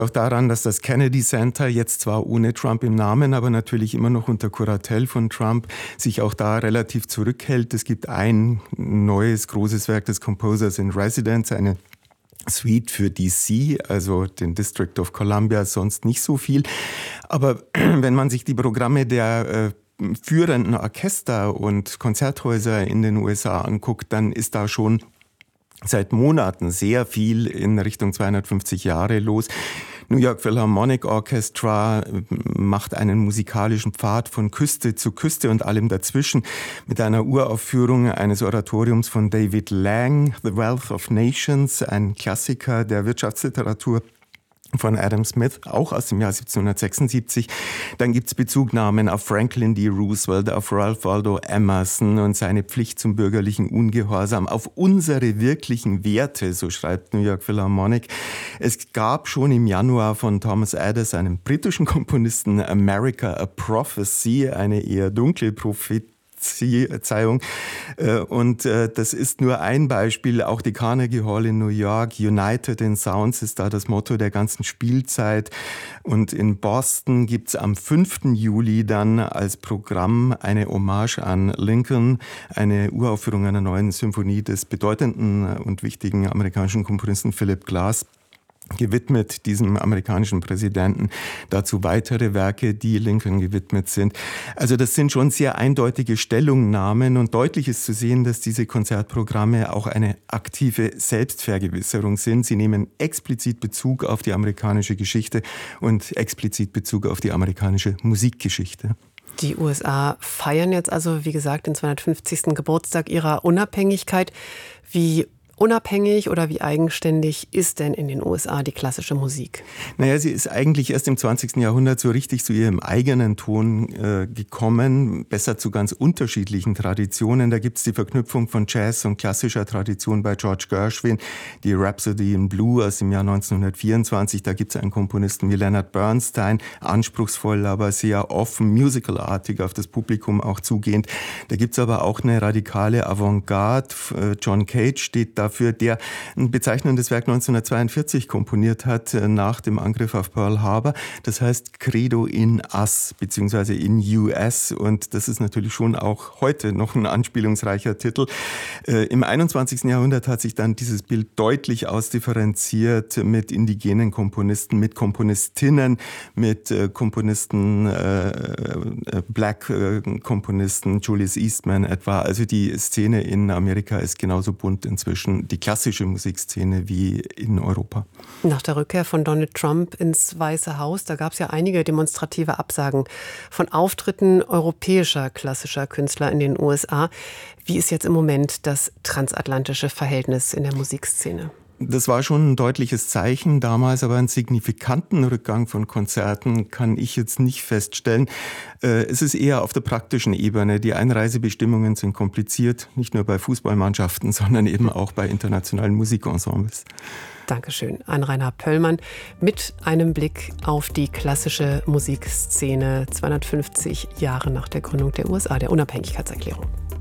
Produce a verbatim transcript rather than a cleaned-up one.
Auch daran, dass das Kennedy Center jetzt zwar ohne Trump im Namen, aber natürlich immer noch unter Kuratel von Trump, sich auch da relativ zurückhält. Es gibt ein neues großes Werk des Composers in Residence, eine Suite für D C, also den District of Columbia, sonst nicht so viel. Aber wenn man sich die Programme der äh, führenden Orchester und Konzerthäuser in den U S A anguckt, dann ist da schon seit Monaten sehr viel in Richtung zweihundertfünfzig Jahre los. New York Philharmonic Orchestra macht einen musikalischen Pfad von Küste zu Küste und allem dazwischen mit einer Uraufführung eines Oratoriums von David Lang, The Wealth of Nations, ein Klassiker der Wirtschaftsliteratur von Adam Smith, auch aus dem Jahr siebzehnhundertsechsundsiebzig. Dann gibt's Bezugnahmen auf Franklin D. Roosevelt, auf Ralph Waldo Emerson und seine Pflicht zum bürgerlichen Ungehorsam, auf unsere wirklichen Werte, so schreibt New York Philharmonic. Es gab schon im Januar von Thomas Addis, einem britischen Komponisten, America a Prophecy, eine eher dunkle Prophetie. Verzeihung. Und das ist nur ein Beispiel. Auch die Carnegie Hall in New York, United in Sounds ist da das Motto der ganzen Spielzeit. Und in Boston gibt's am fünften Juli dann als Programm eine Hommage an Lincoln, eine Uraufführung einer neuen Symphonie des bedeutenden und wichtigen amerikanischen Komponisten Philip Glass, gewidmet diesem amerikanischen Präsidenten, dazu weitere Werke, die Lincoln gewidmet sind. Also das sind schon sehr eindeutige Stellungnahmen und deutlich ist zu sehen, dass diese Konzertprogramme auch eine aktive Selbstvergewisserung sind. Sie nehmen explizit Bezug auf die amerikanische Geschichte und explizit Bezug auf die amerikanische Musikgeschichte. Die U S A feiern jetzt also, wie gesagt, den zweihundertfünfzigsten Geburtstag ihrer Unabhängigkeit. Wie unabhängig oder wie eigenständig ist denn in den U S A die klassische Musik? Naja, sie ist eigentlich erst im zwanzigsten Jahrhundert so richtig zu ihrem eigenen Ton äh, gekommen, besser zu ganz unterschiedlichen Traditionen. Da gibt es die Verknüpfung von Jazz und klassischer Tradition bei George Gershwin, die Rhapsody in Blue aus dem Jahr neunzehnhundertvierundzwanzig. Da gibt es einen Komponisten wie Leonard Bernstein, anspruchsvoll, aber sehr offen, musicalartig auf das Publikum auch zugehend. Da gibt es aber auch eine radikale Avantgarde. John Cage steht da für der ein bezeichnendes Werk neunzehnhundertzweiundvierzig komponiert hat, nach dem Angriff auf Pearl Harbor. Das heißt Credo in Us, beziehungsweise in U S. Und das ist natürlich schon auch heute noch ein anspielungsreicher Titel. Äh, Im einundzwanzigsten Jahrhundert hat sich dann dieses Bild deutlich ausdifferenziert mit indigenen Komponisten, mit Komponistinnen, mit äh, Komponisten, äh, äh, Black-Komponisten, Julius Eastman etwa. Also die Szene in Amerika ist genauso bunt inzwischen, die klassische Musikszene, wie in Europa. Nach der Rückkehr von Donald Trump ins Weiße Haus, da gab es ja einige demonstrative Absagen von Auftritten europäischer klassischer Künstler in den U S A. Wie ist jetzt im Moment das transatlantische Verhältnis in der Musikszene? Das war schon ein deutliches Zeichen damals, aber einen signifikanten Rückgang von Konzerten kann ich jetzt nicht feststellen. Es ist eher auf der praktischen Ebene. Die Einreisebestimmungen sind kompliziert, nicht nur bei Fußballmannschaften, sondern eben auch bei internationalen Musikensembles. Dankeschön an Rainer Pöllmann mit einem Blick auf die klassische Musikszene zweihundertfünfzig Jahre nach der Gründung der U S A, der Unabhängigkeitserklärung.